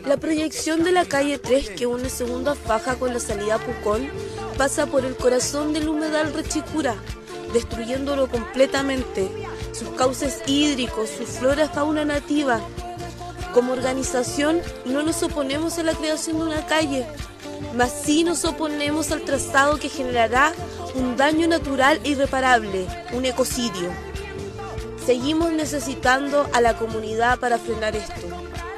La proyección de la calle 3 que une Segunda Faja con la salida a Pucón pasa por el corazón del humedal Rechicura, destruyéndolo completamente, sus cauces hídricos, su flora, fauna nativa. Como organización no nos oponemos a la creación de una calle, mas sí nos oponemos al trazado que generará un daño natural irreparable, un ecocidio. Seguimos necesitando a la comunidad para frenar esto.